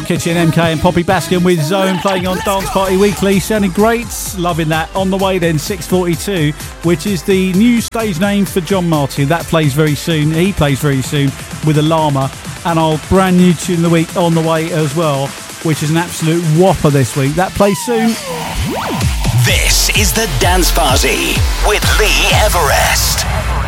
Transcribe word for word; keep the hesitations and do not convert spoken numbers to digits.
Kitchen M K and Poppy Baskin with Zone playing on Dance Party Weekly. Sounding great. Loving that. On the way then, six forty-two, which is the new stage name for John Martin. That plays very soon. He plays very soon with a llama. And our brand new tune of the week on the way as well, which is an absolute whopper this week. That plays soon. This is the Dance Party with Lee Everest.